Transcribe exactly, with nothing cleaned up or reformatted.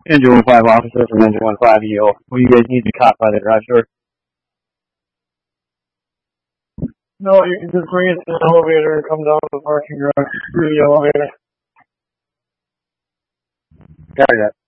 Engine one five officer from Engine one five E O. Will you guys need to be caught by the garage door? No, you can just bring it to the elevator and come down to the parking garage through the elevator. Got that.